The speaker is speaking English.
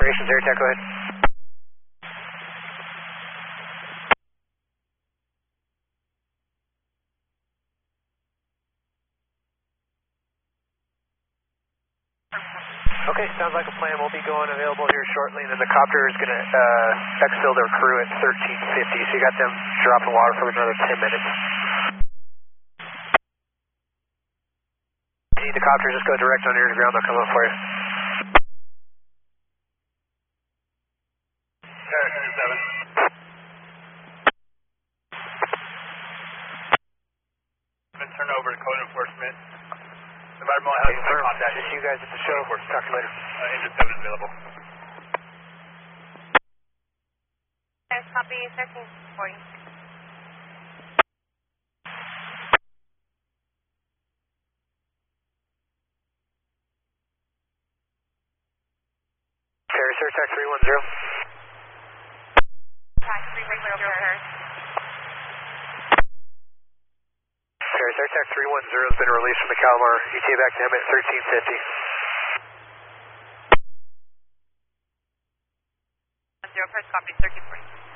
Communications Air Tech, go ahead. Okay, sounds like a plan. We'll be going available here shortly, and then the copter is going to exfil their crew at 1350, so you got them dropping water for another 10 minutes. You need the copter, just go direct on air to ground, they'll come up for you. Harrison 7. Turn over to code enforcement. Environmental health and contact. Just you guys at the show. Talk to you later. Engine 7 is available. Yes, copy 1340. Paris Air Tech 310. Tax 310, Paris. Paris Air Tech 310 has been released from the Calamar. ETA back to him at 1350. 0, first copy 1340.